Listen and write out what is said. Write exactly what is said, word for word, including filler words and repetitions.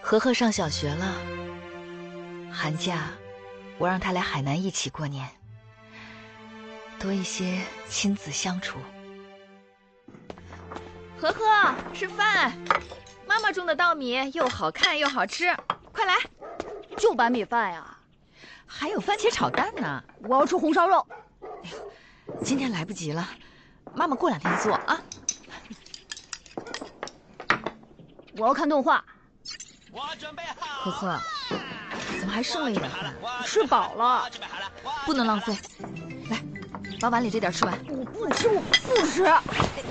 和和上小学了，寒假我让他来海南一起过年，多一些亲子相处。 和和，吃饭！妈妈种的稻米又好看又好吃，快来！ 就白米饭呀？ 还有番茄炒蛋呢。 我要吃红烧肉。 哎呦，今天来不及了，妈妈过两天做啊。 我要看动画。 我准备好。 和和，怎么还剩了一点饭？ 吃饱了， 不能浪费。来，把碗里这点吃完。 我不吃，我不吃。